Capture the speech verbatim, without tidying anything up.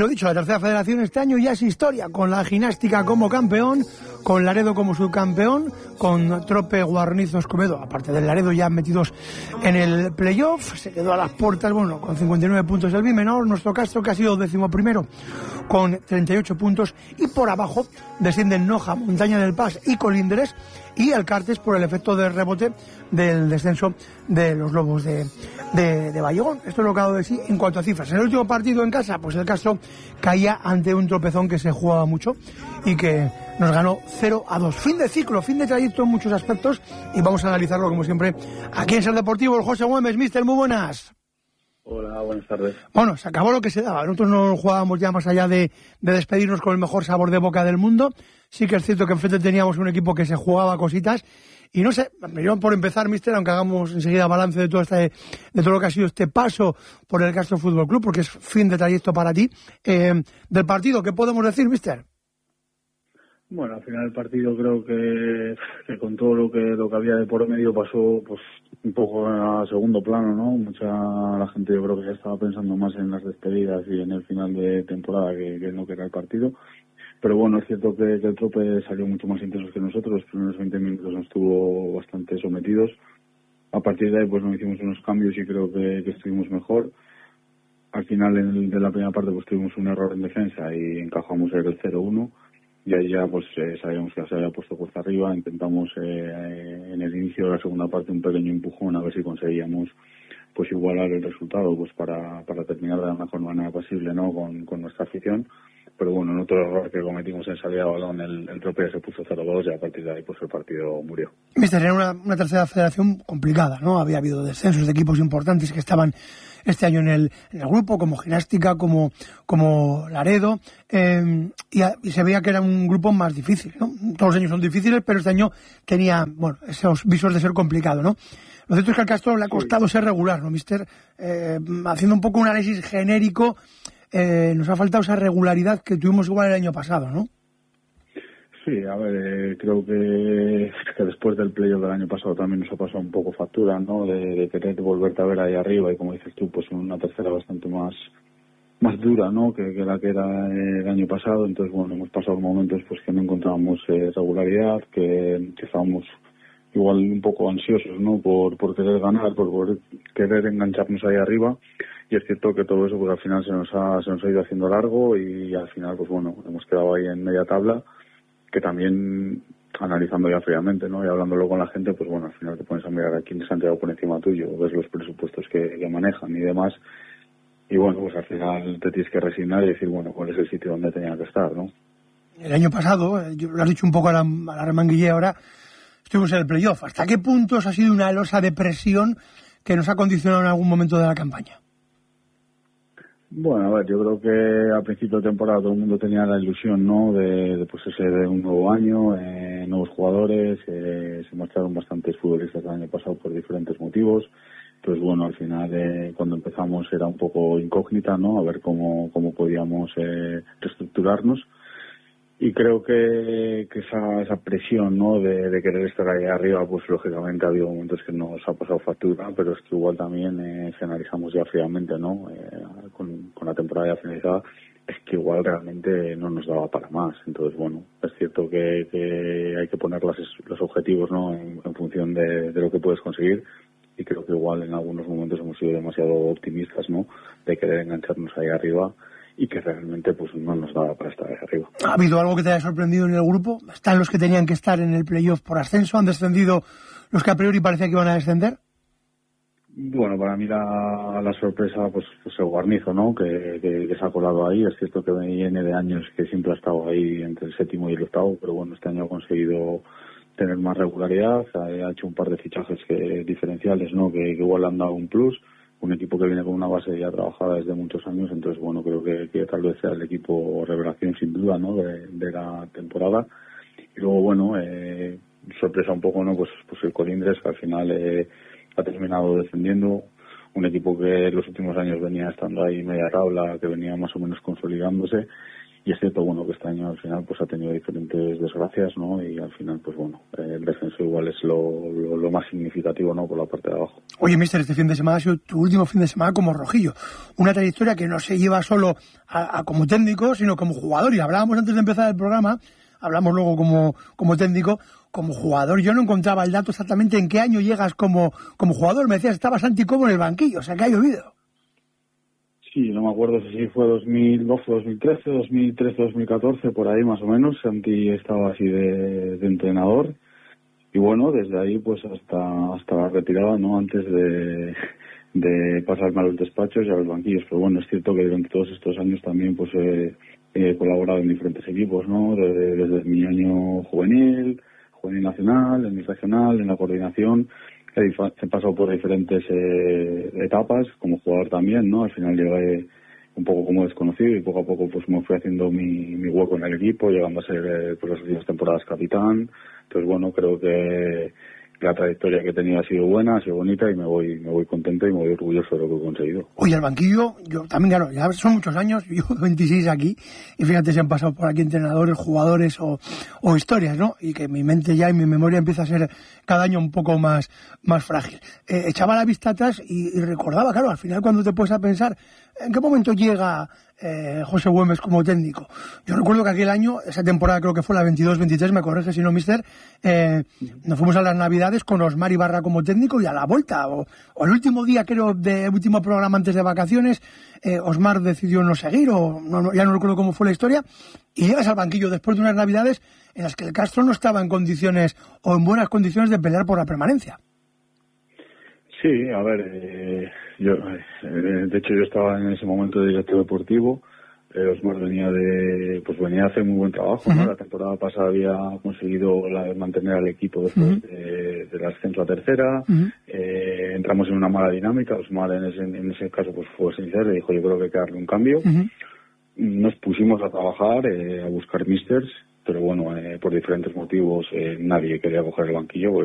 lo dicho, la tercera federación este año ya es historia, con la Gimnástica como campeón, con Laredo como subcampeón, con Trope, Guarnizo, Escobedo, aparte del Laredo ya metidos en el playoff, se quedó a las puertas, bueno, con cincuenta y nueve puntos el Bimenor, nuestro Castro que ha sido decimoprimero con treinta y ocho puntos, y por abajo descienden Noja, Montaña del Paz y Colindres, y el Cartes por el efecto de rebote del descenso de los Lobos de, de, de Vallegón. Esto es lo que ha dado de sí en cuanto a cifras. En el último partido en casa, pues el Castro caía ante un tropezón que se jugaba mucho y que nos ganó cero a dos. Fin de ciclo, fin de trayecto en muchos aspectos, y vamos a analizarlo como siempre aquí en Ser Deportivo. El José Güemes, mister, muy buenas. Hola, buenas tardes. Bueno, se acabó lo que se daba. Nosotros no jugábamos ya más allá de, de despedirnos con el mejor sabor de boca del mundo. Sí que es cierto que enfrente teníamos un equipo que se jugaba cositas. Y no sé, yo por empezar, mister, aunque hagamos enseguida balance de todo este, de todo lo que ha sido este paso por el Castro Fútbol Club, porque es fin de trayecto para ti, eh, del partido, ¿qué podemos decir, mister? Bueno, al final del partido creo que, que con todo lo que lo que había de por medio pasó pues un poco a segundo plano, ¿no? Mucha la gente yo creo que ya estaba pensando más en las despedidas y en el final de temporada que, que no que era el partido. Pero bueno, es cierto que, que el Trope salió mucho más intenso que nosotros. Los primeros veinte minutos nos estuvo bastante sometidos. A partir de ahí pues nos hicimos unos cambios y creo que, que estuvimos mejor. Al final en el, de la primera parte pues tuvimos un error en defensa y encajamos el cero uno. Y ahí ya pues eh, sabíamos que se había puesto cuesta arriba. Intentamos eh, en el inicio de la segunda parte un pequeño empujón a ver si conseguíamos pues igualar el resultado pues para, para terminar de la mejor manera posible, ¿no? con, con nuestra afición. Pero bueno, en otro error que cometimos en salida de balón, el, el Trope se puso cero dos y a partir de ahí pues el partido murió. Mister, era una, una tercera federación complicada, ¿no? Había habido descensos de equipos importantes que estaban este año en el, en el grupo, como Gimnástica, como, como Laredo, eh, y, a, y se veía que era un grupo más difícil, ¿no? Todos los años son difíciles, pero este año tenía, bueno, esos visos de ser complicado, ¿no? Lo cierto es que al Castro le ha costado ser regular, ¿no, mister? Eh, haciendo un poco un análisis genérico, eh, nos ha faltado esa regularidad que tuvimos igual el año pasado, ¿no? Sí, a ver, eh, creo que, que después del playoff del año pasado también nos ha pasado un poco factura, ¿no? De, de querer volverte a ver ahí arriba y como dices tú, pues una tercera bastante más más dura, ¿no? Que, que la que era el año pasado. Entonces, bueno, hemos pasado momentos pues que no encontrábamos eh, regularidad, que, que estábamos igual un poco ansiosos, ¿no? Por, por querer ganar, por, por querer engancharnos ahí arriba. Y es cierto que todo eso pues al final se nos ha, se nos ha ido haciendo largo y al final, pues bueno, hemos quedado ahí en media tabla, que también analizando ya fríamente, ¿no? Y hablándolo con la gente, pues bueno, al final te pones a mirar a quién se han quedado por encima tuyo, ves los presupuestos que, que manejan y demás, y bueno, pues al final te tienes que resignar y decir, bueno, cuál es el sitio donde tenía que estar, ¿no? El año pasado, yo lo has dicho un poco a la, a la remanguillé ahora, estuvimos en el playoff. ¿Hasta qué puntos ha sido una losa de presión que nos ha condicionado en algún momento de la campaña? Bueno, a ver, yo creo que al principio de temporada todo el mundo tenía la ilusión, ¿no? De, de pues ese de un nuevo año, eh, nuevos jugadores, eh, se marcharon bastantes futbolistas el año pasado por diferentes motivos. Entonces, bueno, al final eh, cuando empezamos era un poco incógnita, ¿no? A ver cómo, cómo podíamos eh, reestructurarnos. Y creo que, que esa, esa presión, ¿no? De, de querer estar ahí arriba, pues lógicamente ha habido momentos que nos ha pasado factura, pero es que igual también, eh, si analizamos ya fríamente, ¿no? Eh, con, con la temporada ya finalizada, es que igual realmente no nos daba para más. Entonces, bueno, es cierto que, que hay que poner las, los objetivos, ¿no? En, en función de, de lo que puedes conseguir. Y creo que igual en algunos momentos hemos sido demasiado optimistas, ¿no? De querer engancharnos ahí arriba y que realmente pues no nos daba para estar ahí arriba. ¿Ha habido algo que te haya sorprendido en el grupo? ¿Están los que tenían que estar en el playoff por ascenso? ¿Han descendido los que a priori parecía que iban a descender? Bueno, para mí la, la sorpresa pues, pues el Guarnizo, ¿no? Que, que, que se ha colado ahí. Es cierto que viene de años que siempre ha estado ahí entre el séptimo y el octavo, pero bueno, este año ha conseguido tener más regularidad, ha hecho un par de fichajes que, diferenciales, ¿no? Que, que igual han dado un plus. Un equipo que viene con una base ya trabajada desde muchos años, entonces bueno, creo que, que tal vez sea el equipo revelación sin duda, ¿no? De, de la temporada. Y luego bueno, eh, sorpresa un poco, ¿no? Pues, pues el Colindres, que al final eh, ha terminado descendiendo, un equipo que en los últimos años venía estando ahí media tabla, que venía más o menos consolidándose y es cierto, bueno, que este año al final pues ha tenido diferentes desgracias, ¿no? Y al final, pues bueno, eh, el descenso igual es lo, lo, lo más significativo, ¿no? Por la parte de abajo. Oye, mister, este fin de semana ha sido tu último fin de semana como rojillo. Una trayectoria que no se lleva solo a, a como técnico, sino como jugador. Y hablábamos antes de empezar el programa, hablamos luego como, como técnico, como jugador. Yo no encontraba el dato exactamente en qué año llegas como, como jugador. Me decías, estabas Santi como en el banquillo, o sea, que ha llovido. Sí, no me acuerdo si fue dos mil doce, dos mil trece, dos mil trece, dos mil catorce, por ahí más o menos. Santi estaba así de, de entrenador. Y bueno, desde ahí pues hasta hasta la retirada, ¿no? Antes de, de pasarme a los despachos y a los banquillos. Pero bueno, es cierto que durante todos estos años también pues eh, he colaborado en diferentes equipos, ¿no? Desde, desde mi año juvenil, juvenil nacional, en mi regional, en la coordinación. He, he pasado por diferentes eh, etapas, como jugador también, ¿no? Al final llegué un poco como desconocido y poco a poco pues me fui haciendo mi, mi hueco en el equipo, llegando a ser eh, por las últimas temporadas capitán. Entonces bueno, creo que la trayectoria que he tenido ha sido buena, ha sido bonita y me voy me voy contento y me voy orgulloso de lo que he conseguido. Oye, el banquillo, yo también, claro, ya son muchos años, yo veintiséis aquí, y fíjate, se han pasado por aquí entrenadores, jugadores o, o historias, ¿no? Y que mi mente ya y mi memoria empieza a ser cada año un poco más, más frágil. Eh, echaba la vista atrás y, y recordaba, claro, al final cuando te puedes a pensar, ¿en qué momento llega eh, José Güemes como técnico? Yo recuerdo que aquel año, esa temporada creo que fue la veintidós veintitrés, me corrige si no, mister, eh, nos fuimos a las Navidades con Osmar Ibarra como técnico y a la vuelta, o, o el último día creo de último programa antes de vacaciones, eh, Osmar decidió no seguir, o no, no, ya no recuerdo cómo fue la historia, y llegas al banquillo después de unas Navidades en las que el Castro no estaba en condiciones o en buenas condiciones de pelear por la permanencia. Sí, a ver, eh, yo, eh, de hecho yo estaba en ese momento de director deportivo. Eh, Osmar venía de, pues venía a hacer muy buen trabajo, uh-huh. ¿no? La temporada pasada había conseguido la, mantener al equipo después uh-huh. de, del ascenso a tercera. Uh-huh. Eh, entramos en una mala dinámica. Osmar en ese, en ese caso pues fue sincero y dijo, yo creo que hay que darle un cambio. Uh-huh. Nos pusimos a trabajar, eh, a buscar misters, pero bueno, eh, por diferentes motivos eh, nadie quería coger el banquillo. Pues